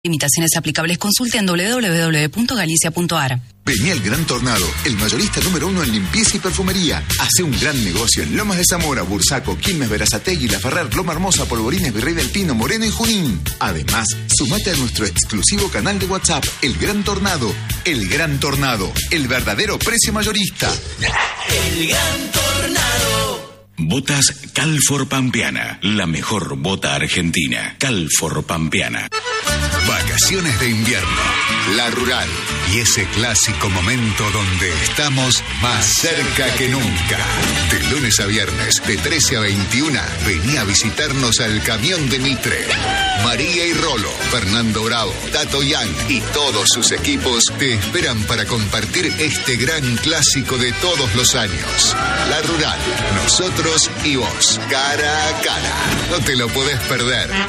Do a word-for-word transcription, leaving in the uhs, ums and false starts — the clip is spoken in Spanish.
Limitaciones aplicables. Consulte en doble u doble u doble u punto galicia punto a r. Vení al Gran Tornado, el mayorista número uno en limpieza y perfumería. Hace un gran negocio en Lomas de Zamora, Bursaco, Quilmes, Berazategui, La Ferrer, Loma Hermosa, Polvorines, Virrey del Pino, Moreno y Junín. Además, sumate a nuestro exclusivo canal de WhatsApp, El Gran Tornado. El Gran Tornado, el verdadero precio mayorista. El Gran Tornado. Botas Calfor Pampeana, la mejor bota argentina. Calfor Pampeana. Vacaciones de invierno, La Rural y ese clásico momento donde estamos más cerca que nunca. De lunes a viernes, de trece a veintiuna, vení a visitarnos al Camión de Mitre. María y Rolo, Fernando Bravo, Tato Yang y todos sus equipos te esperan para compartir este gran clásico de todos los años. La Rural, nosotros y vos, cara a cara. No te lo podés perder.